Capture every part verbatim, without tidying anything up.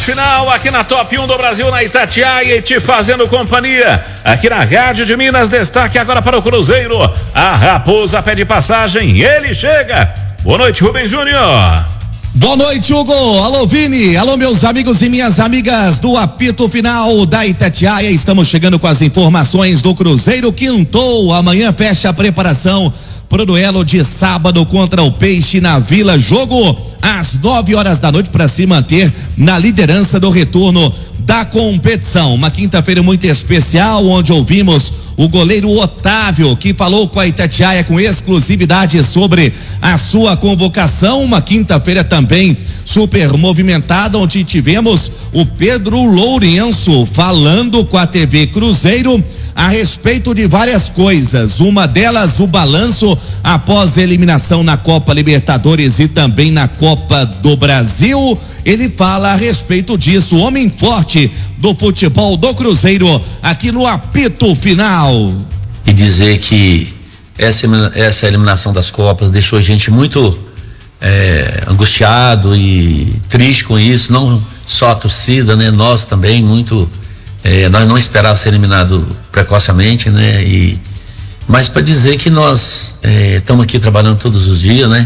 final aqui na Top um do Brasil, na Itatiaia, e te fazendo companhia aqui na Rádio de Minas. Destaque agora para o Cruzeiro. A Raposa pede passagem, ele chega. Boa noite, Rubens Júnior. Boa noite, Hugo. Alô, Vini. Alô, meus amigos e minhas amigas do apito final da Itatiaia. Estamos chegando com as informações do Cruzeiro. Quintou, amanhã fecha a preparação pro duelo de sábado contra o Peixe na Vila. Jogo às nove horas da noite para se manter na liderança do retorno da competição. Uma quinta-feira muito especial, onde ouvimos o goleiro Otávio, que falou com a Itatiaia com exclusividade sobre a sua convocação. Uma quinta-feira também super movimentada, onde tivemos o Pedro Lourenço falando com a T V Cruzeiro a respeito de várias coisas. Uma delas, o balanço após a eliminação na Copa Libertadores e também na Copa do Brasil. Ele fala a respeito disso, o homem forte do futebol do Cruzeiro, aqui no apito final. E dizer que essa, essa eliminação das Copas deixou a gente muito é, angustiado e triste com isso, não só a torcida, né? Nós também, muito, é, nós não esperávamos ser eliminado precocemente, né? E, mas para dizer que nós estamos é, aqui trabalhando todos os dias, né?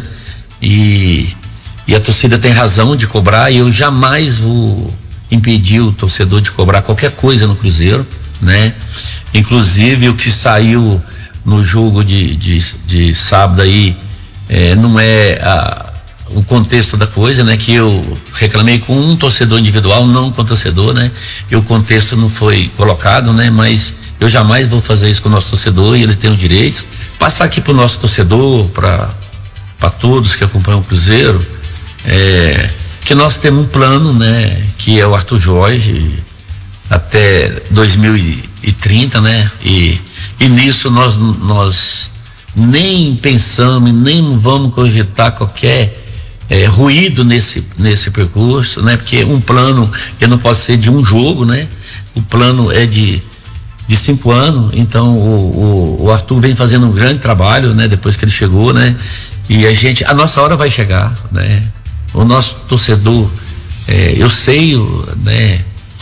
E, e a torcida tem razão de cobrar, e eu jamais vou impedir o torcedor de cobrar qualquer coisa no Cruzeiro, né? Inclusive o que saiu no jogo de, de, de sábado aí é, não é a, o contexto da coisa, né? Que eu reclamei com um torcedor individual, não com o torcedor, né? E o contexto não foi colocado, né? Mas eu jamais vou fazer isso com o nosso torcedor, e ele tem o direito. Passar aqui pro nosso torcedor, para para todos que acompanham o Cruzeiro, é, que nós temos um plano, né? Que é o Arthur Jorge até dois mil e trinta, né? E, e nisso nós, nós nem pensamos, nem vamos cogitar qualquer é, ruído nesse, nesse percurso, né? Porque um plano que não pode ser de um jogo, né? O plano é de de cinco anos, então o, o, o Arthur vem fazendo um grande trabalho, né? Depois que ele chegou, né? E a gente, a nossa hora vai chegar, né? O nosso torcedor, é, eu sei, né?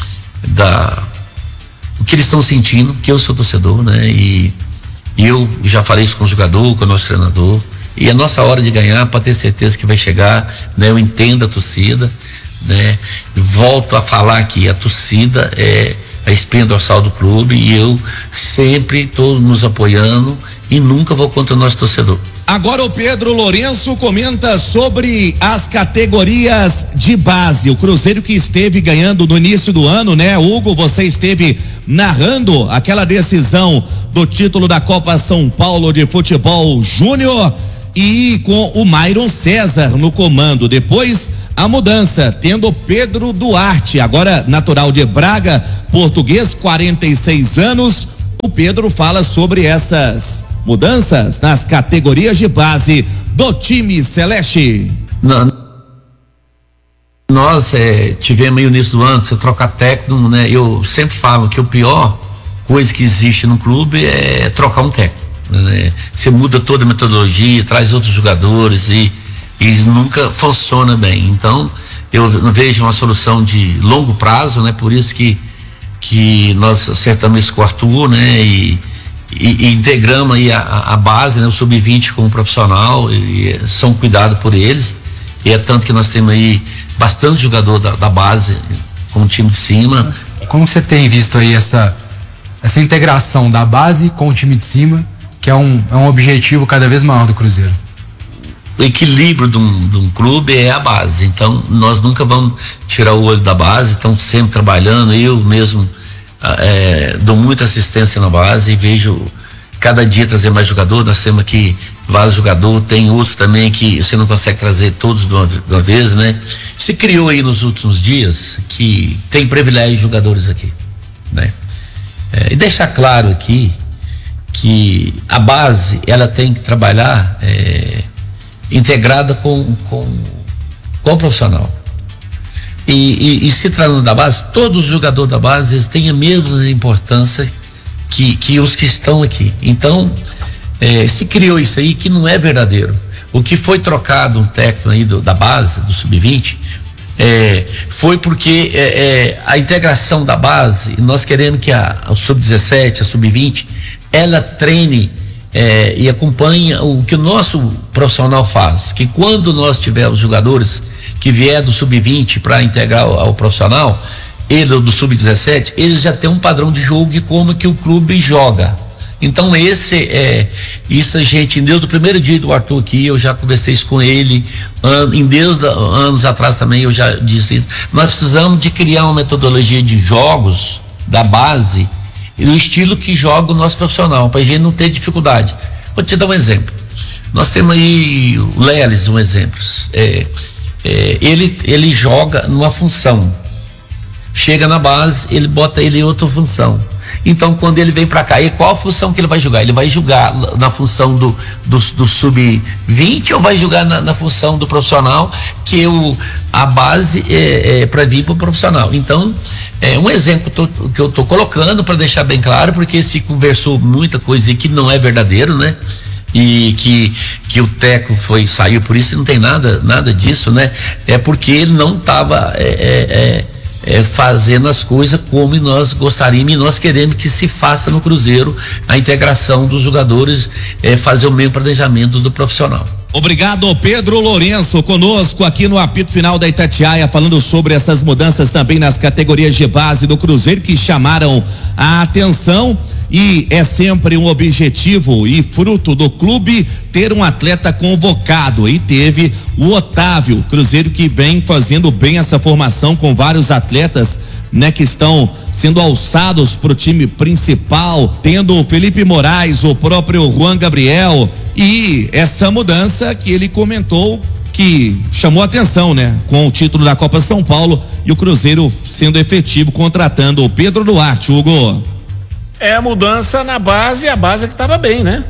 Da o que eles estão sentindo, que eu sou torcedor, né? E, e eu já falei isso com o jogador, com o nosso treinador, e a nossa hora de ganhar, para ter certeza que vai chegar, né? Eu entendo a torcida, né? Volto a falar que a torcida é a espinha dorsal do clube, e eu sempre estou nos apoiando e nunca vou contra o nosso torcedor. Agora o Pedro Lourenço comenta sobre as categorias de base. O Cruzeiro que esteve ganhando no início do ano, né? Hugo, você esteve narrando aquela decisão do título da Copa São Paulo de Futebol Júnior, e com o Myron César no comando. Depois a mudança, tendo Pedro Duarte, agora natural de Braga, português, quarenta e seis anos. O Pedro fala sobre essas mudanças nas categorias de base do time celeste. Não, nós é, tivemos aí no início do ano, se trocar técnico, né? Eu sempre falo que o pior coisa que existe no clube é trocar um técnico, né? Você muda toda a metodologia, traz outros jogadores e, e nunca funciona bem. Então eu vejo uma solução de longo prazo, né? Por isso que que nós acertamos isso com o Arthur, né? E, e, e integramos aí a, a base, né? O sub vinte como profissional, e, e são cuidados por eles, e é tanto que nós temos aí bastante jogador da, da base com o time de cima. Como você tem visto aí essa essa integração da base com o time de cima, que é um, é um objetivo cada vez maior do Cruzeiro? O equilíbrio de um, de um clube é a base, então nós nunca vamos tirar o olho da base, estão sempre trabalhando. Eu mesmo é, dou muita assistência na base e vejo cada dia trazer mais jogador. Nós temos aqui vários jogadores, tem outros também que você não consegue trazer todos de uma, de uma vez, né? Se criou aí nos últimos dias que tem privilégio de jogadores aqui, né? É, e deixar claro aqui que a base, ela tem que trabalhar é, integrada com, com, com o profissional. E, e, e se tratando da base, todos os jogadores da base, eles têm a mesma importância que, que os que estão aqui. Então, é, se criou isso aí que não é verdadeiro. O que foi trocado um técnico aí do, da base, do sub vinte, é, foi porque é, é, a integração da base, nós queremos que a, a sub dezessete, a sub vinte, ela treine é, e acompanhe o que o nosso profissional faz, que quando nós tivermos jogadores que vier do sub vinte para integrar ao, ao profissional, ele do sub dezessete, eles já têm um padrão de jogo de como que o clube joga. Então esse é, isso a gente, desde o primeiro dia do Arthur aqui, eu já conversei isso com ele, an, em desde anos atrás também eu já disse isso, nós precisamos de criar uma metodologia de jogos da base, e o estilo que joga o nosso profissional, para a gente não ter dificuldade. Vou te dar um exemplo, nós temos aí o Lelis, um exemplo, é, é, ele, ele joga numa função, chega na base, ele bota ele em outra função. Então, quando ele vem para cá, e qual a função que ele vai jogar? Ele vai jogar na função do, do, do sub vinte ou vai jogar na, na função do profissional, que o, a base é, é para vir para o profissional. Então, é um exemplo que eu tô, que eu tô colocando para deixar bem claro, porque se conversou muita coisa aí que não é verdadeiro, né? E que, que o Teco foi, saiu por isso, não tem nada, nada disso, né? É porque ele não estava é, é, é, É, fazendo as coisas como nós gostaríamos, e nós queremos que se faça no Cruzeiro a integração dos jogadores, é, fazer o mesmo planejamento do profissional. Obrigado, Pedro Lourenço, conosco aqui no apito final da Itatiaia, falando sobre essas mudanças também nas categorias de base do Cruzeiro que chamaram a atenção. E é sempre um objetivo e fruto do clube ter um atleta convocado, e teve o Otávio, Cruzeiro que vem fazendo bem essa formação com vários atletas, né, que estão sendo alçados para o time principal, tendo o Felipe Moraes, o próprio Juan Gabriel, e essa mudança que ele comentou que chamou atenção, né, com o título da Copa São Paulo, e o Cruzeiro sendo efetivo contratando o Pedro Duarte. Hugo, é a mudança na base, a base que estava bem, né?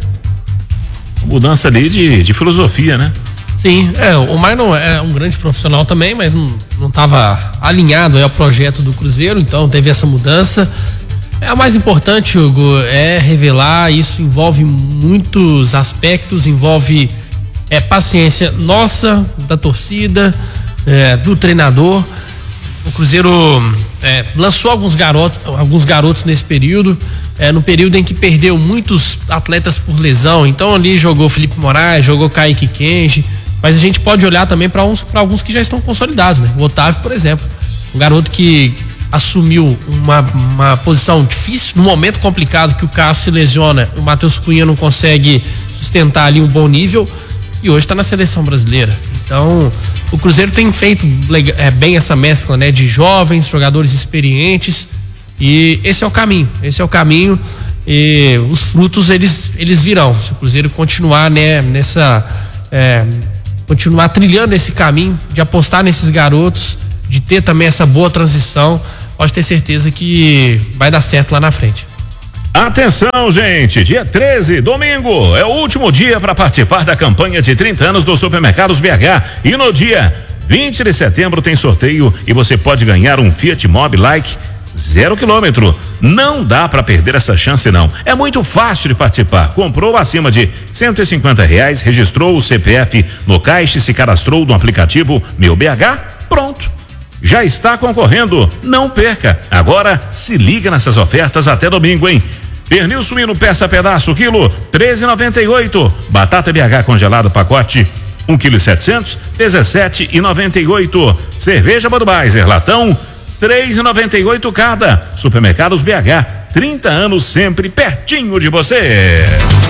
Mudança ali de, de filosofia, né? Sim, é, o Marlon é um grande profissional também, mas não estava alinhado ao projeto do Cruzeiro, então teve essa mudança. É, a mais importante, Hugo, é revelar, isso envolve muitos aspectos, envolve é, paciência nossa, da torcida, é, do treinador. O Cruzeiro é, lançou alguns garotos, alguns garotos nesse período, é, no período em que perdeu muitos atletas por lesão. Então ali jogou Felipe Moraes, jogou Kaique Kenji, mas a gente pode olhar também para uns, para alguns que já estão consolidados, né? O Otávio, por exemplo, um garoto que assumiu uma, uma posição difícil, num momento complicado que o Cássio se lesiona, o Matheus Cunha não consegue sustentar ali um bom nível, e hoje está na seleção brasileira. Então, o Cruzeiro tem feito é, bem essa mescla, né, de jovens, jogadores experientes, e esse é o caminho, esse é o caminho, e os frutos eles, eles virão, se o Cruzeiro continuar, né, nessa, é, continuar trilhando esse caminho, de apostar nesses garotos, de ter também essa boa transição, pode ter certeza que vai dar certo lá na frente. Atenção, gente, dia treze, domingo, é o último dia para participar da campanha de trinta anos do Supermercados B H, e no dia vinte de setembro tem sorteio e você pode ganhar um Fiat Mobi Like zero quilômetro. Não dá para perder essa chance, não. É muito fácil de participar. Comprou acima de cento e cinquenta reais, registrou o C P F no caixa e se cadastrou no aplicativo Meu B H, pronto. Já está concorrendo, não perca. Agora se liga nessas ofertas até domingo, hein? Pernil suíno peça pedaço quilo treze e noventa e oito. Batata B H congelado pacote um quilo e setecentos, dezessete e noventa e oito. Cerveja Budweiser latão três e noventa e oito cada. Supermercados B H, trinta anos sempre pertinho de você.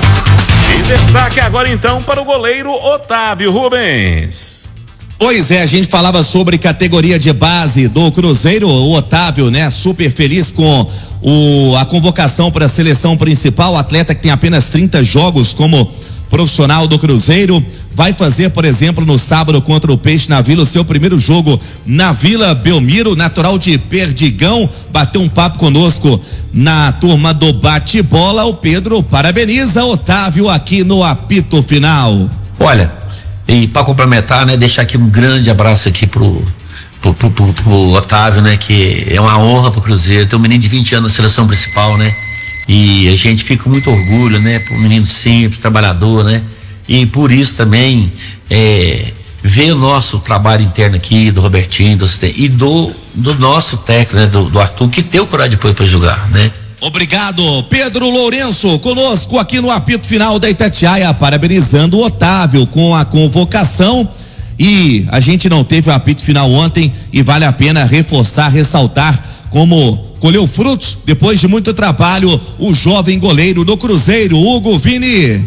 E destaque agora então para o goleiro Otávio Rubens. Pois é, a gente falava sobre categoria de base do Cruzeiro, o Otávio, né? Super feliz com o, a convocação para a seleção principal, atleta que tem apenas trinta jogos como profissional do Cruzeiro, vai fazer, por exemplo, no sábado contra o Peixe na Vila, o seu primeiro jogo na Vila Belmiro, natural de Perdigão, bateu um papo conosco na turma do bate-bola. O Pedro parabeniza Otávio aqui no apito final. Olha, e para complementar, né, deixar aqui um grande abraço aqui pro, pro, pro, pro, pro Otávio, né, que é uma honra pro Cruzeiro, tem um menino de vinte anos na seleção principal, né, e a gente fica com muito orgulho, né, pro menino simples, trabalhador, né, e por isso também é, ver o nosso trabalho interno aqui, do Robertinho, do, e do, do nosso técnico, né, do, do Arthur, que tem o coragem depois para jogar, né? Obrigado, Pedro Lourenço, conosco aqui no apito final da Itatiaia, parabenizando o Otávio com a convocação. E a gente não teve o apito final ontem e vale a pena reforçar, ressaltar como colheu frutos depois de muito trabalho o jovem goleiro do Cruzeiro, Hugo Vini.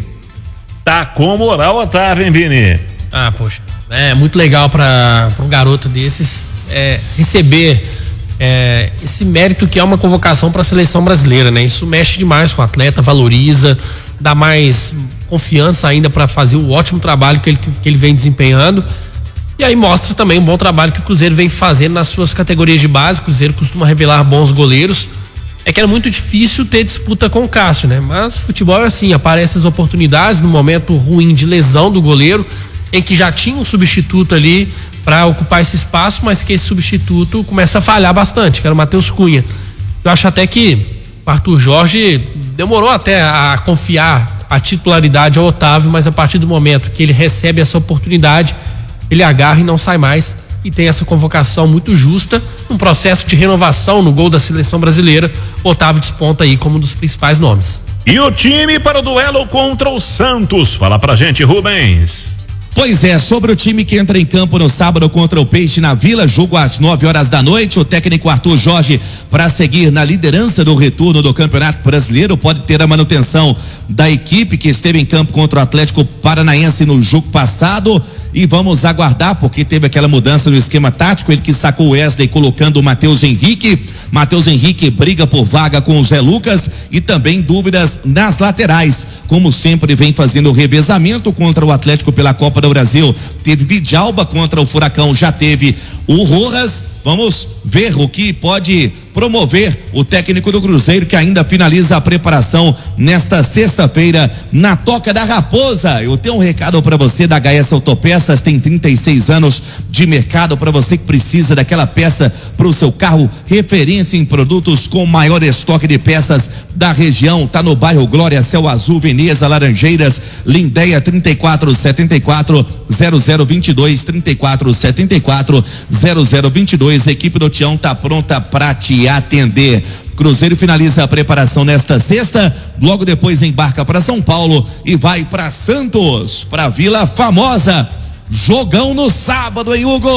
Tá com moral, Otávio, hein, Vini? Ah, poxa, é muito legal para um garoto desses é, receber é, esse mérito que é uma convocação para a seleção brasileira, né? Isso mexe demais com o atleta, valoriza, dá mais confiança ainda para fazer o ótimo trabalho que ele, que ele vem desempenhando. E aí mostra também um bom trabalho que o Cruzeiro vem fazendo nas suas categorias de base. O Cruzeiro costuma revelar bons goleiros. É que era muito difícil ter disputa com o Cássio, né? Mas futebol é assim, aparecem as oportunidades no momento ruim de lesão do goleiro, em que já tinha um substituto ali para ocupar esse espaço, mas que esse substituto começa a falhar bastante, que era o Matheus Cunha. Eu acho até que o Arthur Jorge demorou até a confiar a titularidade ao Otávio, mas a partir do momento que ele recebe essa oportunidade, ele agarra e não sai mais, e tem essa convocação muito justa, um processo de renovação no gol da seleção brasileira. O Otávio desponta aí como um dos principais nomes. E o time para o duelo contra o Santos? Fala pra gente, Rubens. Pois é, sobre o time que entra em campo no sábado contra o Peixe na Vila, jogo às nove horas da noite. O técnico Arthur Jorge, para seguir na liderança do retorno do Campeonato Brasileiro, pode ter a manutenção da equipe que esteve em campo contra o Atlético Paranaense no jogo passado. E vamos aguardar, porque teve aquela mudança no esquema tático, ele que sacou o Wesley colocando o Matheus Henrique. Matheus Henrique briga por vaga com o Zé Lucas e também dúvidas nas laterais. Como sempre vem fazendo o revezamento contra o Atlético pela Copa do Brasil. Teve Vidalba contra o Furacão, já teve o Rojas. Vamos ver o que pode promover o técnico do Cruzeiro, que ainda finaliza a preparação nesta sexta-feira na Toca da Raposa. Eu tenho um recado para você da H S Autopeças, tem trinta e seis anos de mercado, para você que precisa daquela peça para o seu carro, referência em produtos com maior estoque de peças da região. Tá no bairro Glória, Céu Azul, Veneza, Laranjeiras, Lindéia, trinta e quatro setenta e quatro zero zero vinte e dois, trinta e quatro setenta e quatro zero zero vinte e dois. A equipe do Tião tá pronta para te atender. Cruzeiro finaliza a preparação nesta sexta, logo depois embarca para São Paulo e vai para Santos, para Vila Famosa. Jogão no sábado, hein, Hugo?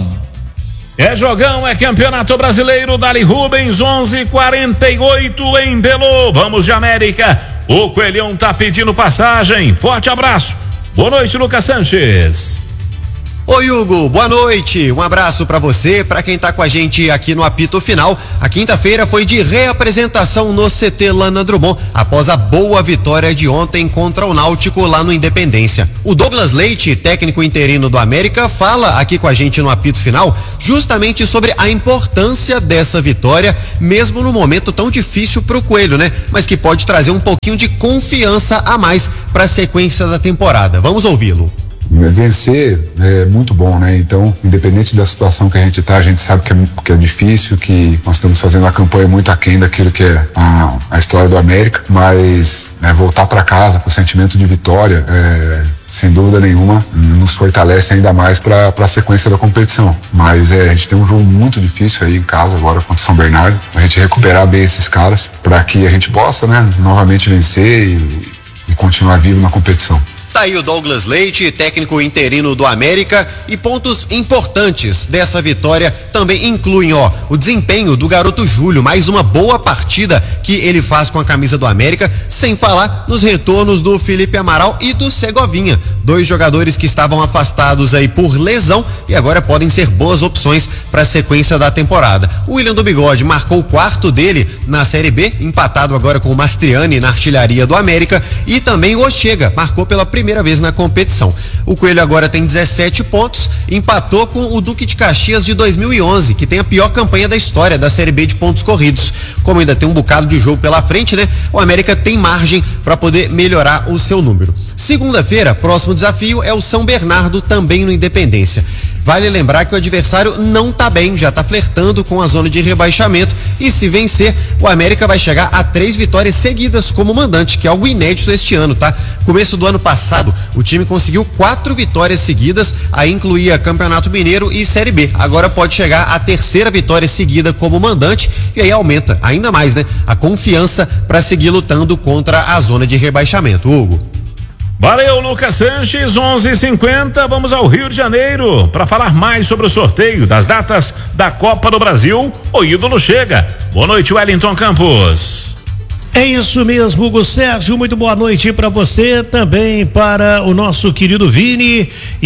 É jogão, é Campeonato Brasileiro, Dali Rubens, onze e quarenta e oito em Belo. Vamos de América. O Coelhão tá pedindo passagem. Forte abraço. Boa noite, Lucas Sanches. Oi, Hugo, boa noite, um abraço pra você, pra quem tá com a gente aqui no apito final. A quinta-feira foi de reapresentação no C T Lana Drummond, após a boa vitória de ontem contra o Náutico lá no Independência. O Douglas Leite, técnico interino do América, fala aqui com a gente no apito final justamente sobre a importância dessa vitória, mesmo no momento tão difícil pro Coelho, né? Mas que pode trazer um pouquinho de confiança a mais pra sequência da temporada. Vamos ouvi-lo. Vencer é muito bom, né? Então, independente da situação que a gente tá, a gente sabe que é, que é difícil, que nós estamos fazendo uma campanha muito aquém daquilo que é a, a história do América, mas né, voltar para casa com o sentimento de vitória, é, sem dúvida nenhuma, nos fortalece ainda mais para a sequência da competição. Mas é, a gente tem um jogo muito difícil aí em casa agora contra o São Bernardo, a gente recuperar bem esses caras para que a gente possa, né, novamente vencer e, e continuar vivo na competição. Tá aí o Douglas Leite, técnico interino do América, e pontos importantes dessa vitória também incluem, ó, o desempenho do garoto Júlio, mais uma boa partida que ele faz com a camisa do América, sem falar nos retornos do Felipe Amaral e do Segovinha, dois jogadores que estavam afastados aí por lesão e agora podem ser boas opções para a sequência da temporada. O William do Bigode marcou o quarto dele na Série B, empatado agora com o Mastriani na artilharia do América, e também o Ochega marcou pela primeira primeira vez na competição. O Coelho agora tem dezessete pontos, empatou com o Duque de Caxias de dois mil e onze, que tem a pior campanha da história da Série B de pontos corridos. Como ainda tem um bocado de jogo pela frente, né? O América tem margem para poder melhorar o seu número. Segunda-feira, próximo desafio é o São Bernardo, também no Independência. Vale lembrar que o adversário não tá bem, já tá flertando com a zona de rebaixamento e se vencer, o América vai chegar a três vitórias seguidas como mandante, que é algo inédito este ano, tá? Começo do ano passado, o time conseguiu quatro vitórias seguidas, aí incluía Campeonato Mineiro e Série B. Agora pode chegar a terceira vitória seguida como mandante e aí aumenta ainda mais, né? A confiança para seguir lutando contra a zona de rebaixamento. Hugo. Valeu, Lucas Sanches, onze e cinquenta. Vamos ao Rio de Janeiro para falar mais sobre o sorteio das datas da Copa do Brasil. O ídolo chega. Boa noite, Wellington Campos. É isso mesmo, Hugo Sérgio, muito boa noite para você, também para o nosso querido Vini.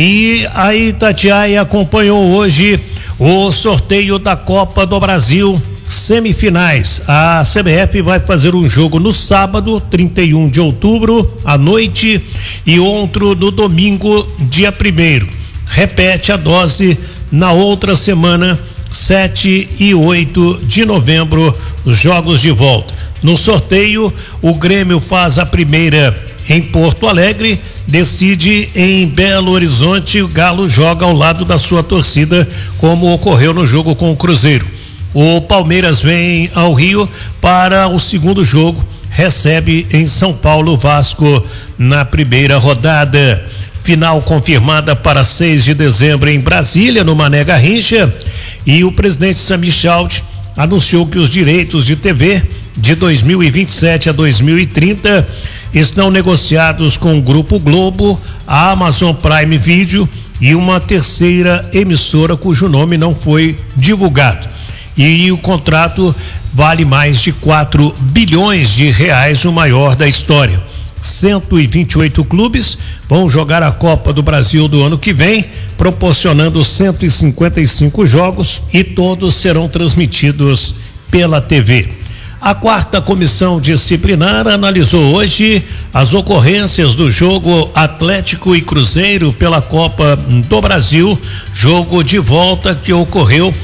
E a Itatiaia acompanhou hoje o sorteio da Copa do Brasil, semifinais. A C B F vai fazer um jogo no sábado, trinta e um de outubro, à noite, e outro no domingo, dia primeiro. Repete a dose na outra semana, sete e oito de novembro, os jogos de volta. No sorteio, o Grêmio faz a primeira em Porto Alegre, decide em Belo Horizonte, o Galo joga ao lado da sua torcida, como ocorreu no jogo com o Cruzeiro. O Palmeiras vem ao Rio para o segundo jogo, recebe em São Paulo o Vasco na primeira rodada. Final confirmada para seis de dezembro em Brasília, no Mané Garrincha, e o presidente Sami Chaldi anunciou que os direitos de T V de dois mil e vinte e sete a dois mil e trinta estão negociados com o Grupo Globo, a Amazon Prime Video e uma terceira emissora cujo nome não foi divulgado. E o contrato vale mais de quatro bilhões de reais, o maior da história. cento e vinte e oito clubes vão jogar a Copa do Brasil do ano que vem, proporcionando cento e cinquenta e cinco jogos, e todos serão transmitidos pela T V. A quarta comissão disciplinar analisou hoje as ocorrências do jogo Atlético e Cruzeiro pela Copa do Brasil, jogo de volta que ocorreu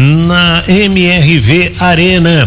na M R V Arena.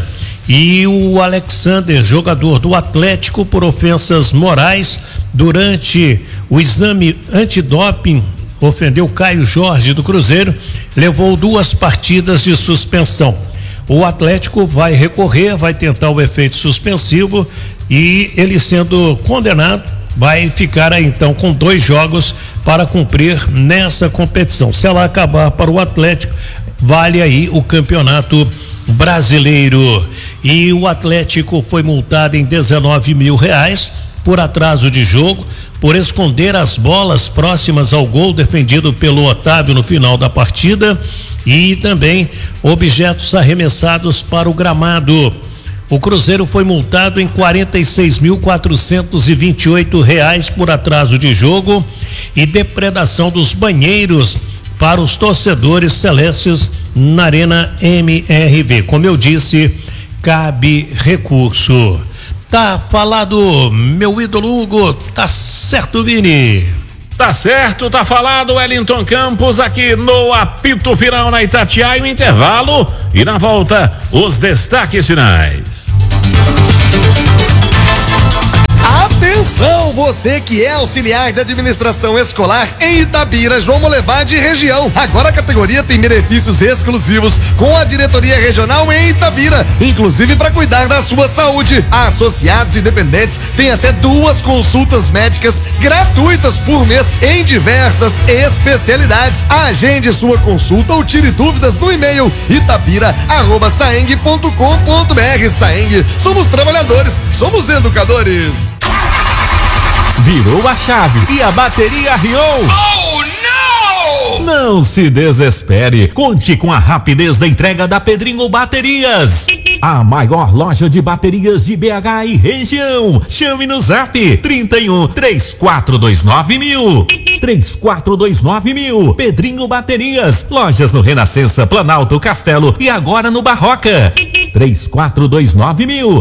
E o Alexander, jogador do Atlético, por ofensas morais durante o exame antidoping, ofendeu Caio Jorge do Cruzeiro, levou duas partidas de suspensão. O Atlético vai recorrer, vai tentar o efeito suspensivo, e ele, sendo condenado, vai ficar aí então com dois jogos para cumprir nessa competição. Se ela acabar para o Atlético, vale aí o Campeonato Brasileiro. E o Atlético foi multado em dezenove mil reais por atraso de jogo, por esconder as bolas próximas ao gol defendido pelo Otávio no final da partida, e também objetos arremessados para o gramado. O Cruzeiro foi multado em quarenta e seis mil quatrocentos e vinte e oito reais por atraso de jogo e depredação dos banheiros para os torcedores celestes na Arena M R V. Como eu disse, cabe recurso. Tá falado, meu ídolo Hugo, tá certo, Vini? Tá certo, tá falado, Wellington Campos, aqui no apito final na Itatiaia, o intervalo, e na volta os destaques finais. Atenção, você que é auxiliar de administração escolar em Itabira, João Molevade e região. Agora a categoria tem benefícios exclusivos com a diretoria regional em Itabira, inclusive para cuidar da sua saúde. Associados e dependentes têm até duas consultas médicas gratuitas por mês em diversas especialidades. Agende sua consulta ou tire dúvidas no e-mail itabira arroba saeng ponto com ponto br. Saeng, somos trabalhadores, somos educadores. Virou a chave e a bateria arriou. Oh, não! Não se desespere. Conte com a rapidez da entrega da Pedrinho Baterias. A maior loja de baterias de B H e região. Chame no zap trinta e um, três quatro dois nove mil. três quatro dois nove mil. Pedrinho Baterias. Lojas no Renascença, Planalto, Castelo e agora no Barroca. três quatro dois nove mil.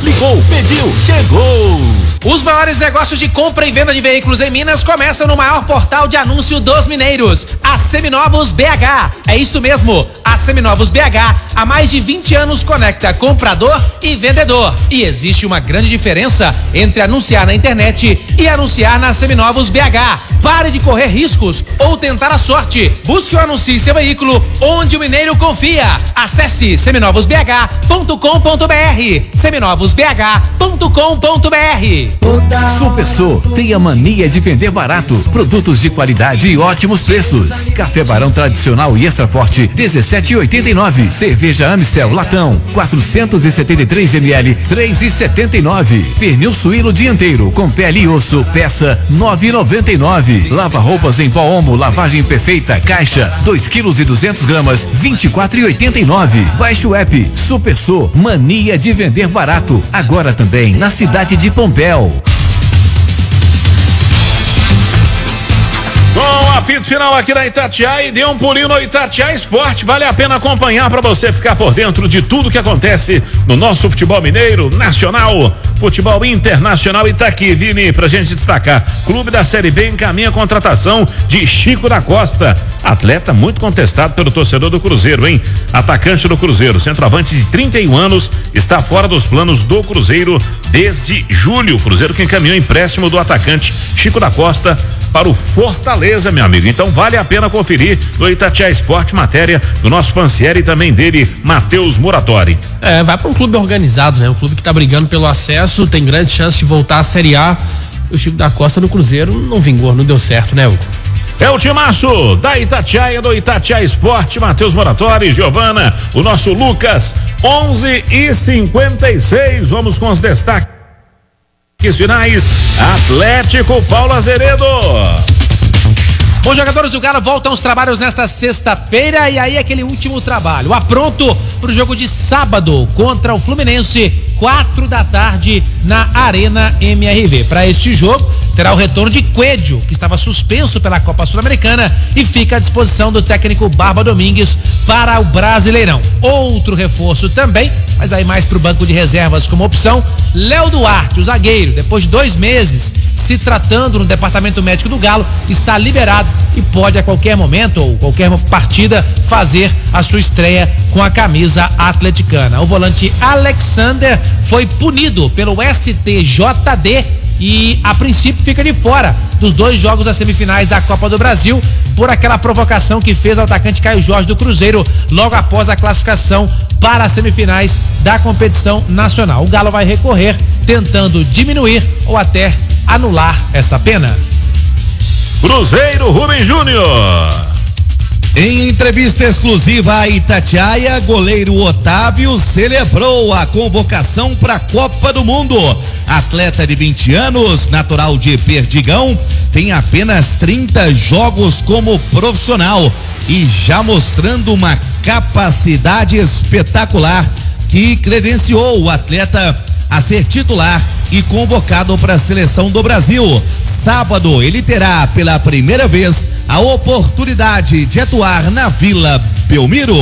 Ligou, pediu, chegou! Os maiores negócios de compra e venda de veículos em Minas começam no maior portal de anúncio dos mineiros, a Seminovos B H. É isso mesmo, a Seminovos B H há mais de vinte anos conecta comprador e vendedor. E existe uma grande diferença entre anunciar na internet e anunciar na Seminovos B H. Pare de correr riscos ou tentar a sorte. Busque ou anuncie seu veículo onde o mineiro confia. Acesse seminovos b h ponto com ponto b r, seminovos b h ponto com ponto b r. Super Sô tem a mania de vender barato, produtos de qualidade e ótimos preços. Café Barão tradicional e extra forte, dezessete e oitenta e nove. Cerveja Amistel Latão, quatrocentos e setenta e três mililitros, três e setenta e nove. Pernil suíno dianteiro com pele e osso, peça nove e noventa e nove. Lava roupas em pó Omo, lavagem perfeita, caixa, dois quilos e duzentos gramas, vinte e quatro e oitenta e nove. Baixe o app Super Sô, mania de vender barato. Agora também na cidade de Pompéu. Com o apito final aqui na Itatiaia, e dê um pulinho no Itatiaia Esporte. Vale a pena acompanhar para você ficar por dentro de tudo que acontece no nosso futebol mineiro, nacional, futebol internacional. E tá aqui, Vini, pra gente destacar. Clube da Série B encaminha a contratação de Chico da Costa, atleta muito contestado pelo torcedor do Cruzeiro, hein? Atacante do Cruzeiro, centroavante de trinta e um anos, está fora dos planos do Cruzeiro desde julho. O Cruzeiro que encaminhou empréstimo do atacante Chico da Costa para o Fortaleza, meu amigo. Então vale a pena conferir no Itatiaia Esporte, matéria do nosso Pansieri e também dele, Matheus Muratori. É, vai para um clube organizado, né? Um clube que tá brigando pelo acesso, tem grande chance de voltar à Série A. O Chico da Costa no Cruzeiro não vingou, não deu certo, né, Hugo? É o timaço da Itatiaia, do Itatiaia Esporte, Matheus Moratori, Giovana, o nosso Lucas, onze e cinquenta e seis. Vamos com os destaques finais. Atlético, Paulo Azeredo. Os jogadores do Galo voltam aos trabalhos nesta sexta-feira e aí aquele último trabalho. Apronto para o jogo de sábado contra o Fluminense, quatro da tarde na Arena M R V. Para este jogo terá o retorno de Coelho, que estava suspenso pela Copa Sul-Americana e fica à disposição do técnico Barba Domingues para o Brasileirão. Outro reforço também, mas aí mais para o banco de reservas como opção, Léo Duarte, o zagueiro, depois de dois meses se tratando no departamento médico do Galo, está liberado e pode a qualquer momento ou qualquer partida fazer a sua estreia com a camisa atleticana. O volante Alexander foi punido pelo S T J D e a princípio fica de fora dos dois jogos das semifinais da Copa do Brasil por aquela provocação que fez ao atacante Caio Jorge do Cruzeiro logo após a classificação para as semifinais da competição nacional. O Galo vai recorrer tentando diminuir ou até anular esta pena. Cruzeiro, Rubem Júnior. Em entrevista exclusiva à Itatiaia, goleiro Otávio celebrou a convocação para a Copa do Mundo. Atleta de vinte anos, natural de Perdigão, tem apenas trinta jogos como profissional e já mostrando uma capacidade espetacular que credenciou o atleta a ser titular e convocado para a seleção do Brasil. Sábado ele terá pela primeira vez a oportunidade de atuar na Vila Belmiro.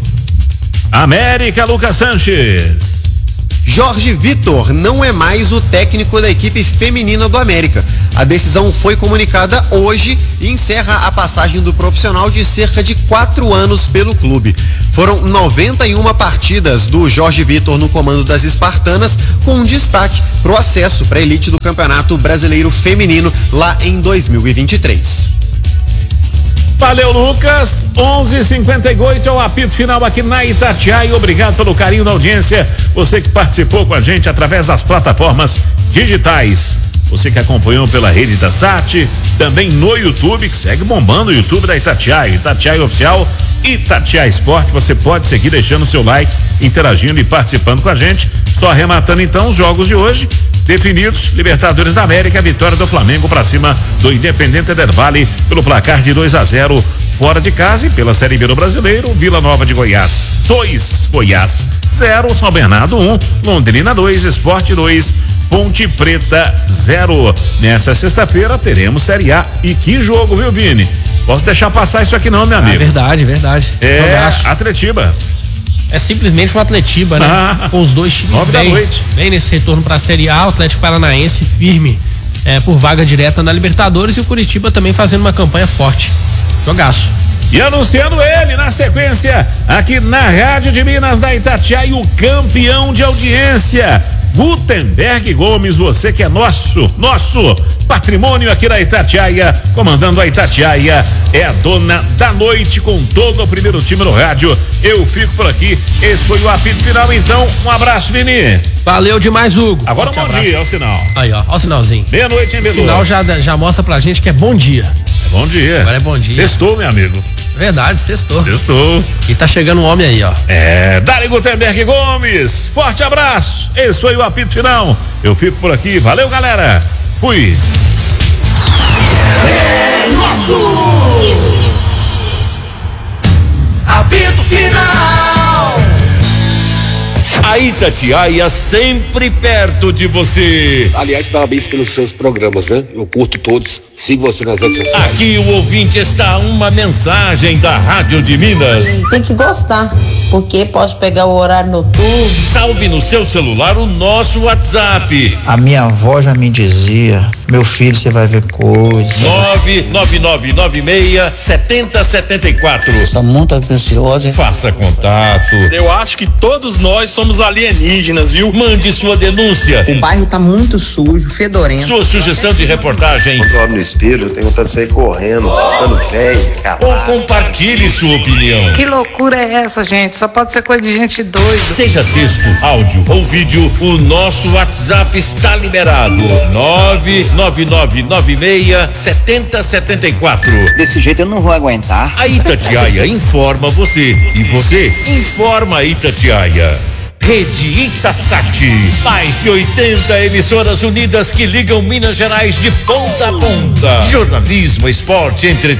América, Lucas Sanches. Jorge Vitor não é mais o técnico da equipe feminina do América. A decisão foi comunicada hoje e encerra a passagem do profissional de cerca de quatro anos pelo clube. Foram noventa e uma partidas do Jorge Vitor no comando das Espartanas, com um destaque para o acesso para a elite do Campeonato Brasileiro Feminino lá em dois mil e vinte e três. Valeu, Lucas. onze e cinquenta e oito é o apito final aqui na Itatiaia. Obrigado pelo carinho da audiência. Você que participou com a gente através das plataformas digitais. Você que acompanhou pela rede da Sat, também no YouTube, que segue bombando o YouTube da Itatiaia, Itatiaia Oficial, Itatiaia Esporte. Você pode seguir deixando seu like, interagindo e participando com a gente. Só arrematando então os jogos de hoje definidos. Libertadores da América, vitória do Flamengo para cima do Independente Del Valle pelo placar de dois a zero fora de casa. E pela Série B do Brasileiro, Vila Nova de Goiás dois, Goiás zero, São Bernardo um, Londrina dois, Sport dois, Ponte Preta zero. Nessa sexta-feira teremos Série A. E que jogo, viu, Vini? Posso deixar passar isso aqui não, meu amigo. É verdade, verdade. É, Atletiba. É simplesmente o Atletiba, né? Ah, com os dois times nove da bem, noite. bem nesse retorno para a Série A, o Atlético Paranaense firme é, por vaga direta na Libertadores e o Curitiba também fazendo uma campanha forte. Jogaço. E anunciando ele na sequência, aqui na Rádio de Minas da Itatiaia, o campeão de audiência, Gutenberg Gomes, você que é nosso, nosso patrimônio aqui da Itatiaia, comandando a Itatiaia, é a dona da noite com todo o primeiro time no rádio. Eu fico por aqui, esse foi o apito final, então, um abraço, Vini. Valeu demais, Hugo. Agora um bom abraço. dia, é o sinal. Aí, ó, ó o sinalzinho. Meia-noite, hein, O Bedu? sinal já, já mostra pra gente que é bom dia. É bom dia. Agora é bom dia. Sextou, meu amigo. Verdade, sextou. Sextou. E tá chegando um homem aí, ó. É, Dali Gutenberg Gomes, forte abraço, esse foi o apito final, eu fico por aqui, valeu galera, fui. É nosso apito final. A Itatiaia sempre perto de você. Aliás, parabéns pelos seus programas, né? Eu curto todos, sigo você nas redes sociais. Aqui o ouvinte está uma mensagem da Rádio de Minas. Tem que gostar, porque pode pegar o horário noturno. Salve no seu celular o nosso WhatsApp. A minha avó já me dizia, meu filho, você vai ver coisas. nove nove nove nove seis sete zero sete quatro. Está muito atenciosa. Faça contato. Eu acho que todos nós somos alienígenas, viu? Mande sua denúncia. O bairro tá muito sujo, fedorento. Sua sugestão de reportagem. Quando eu olho no espelho, eu tenho vontade de sair correndo, ficando velho, Ou compartilhe sua opinião. Que loucura é essa, gente? Só pode ser coisa de gente doida. Seja texto, áudio ou vídeo, o nosso WhatsApp está liberado. nove nove nove nove seis sete zero sete quatro. Desse jeito eu não vou aguentar. A Itatiaia informa você e você informa a Itatiaia. Rede Itasat, mais de oitenta emissoras unidas que ligam Minas Gerais de ponta a ponta. Jornalismo, esporte, entretenimento.